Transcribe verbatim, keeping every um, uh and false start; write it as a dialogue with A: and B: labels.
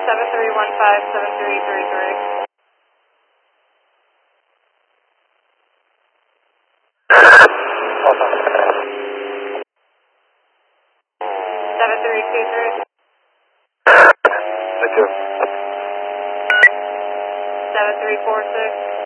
A: seven three one five, seven three three three.
B: Hold on.
A: seven three two three.
B: Me too.
A: seven three four six.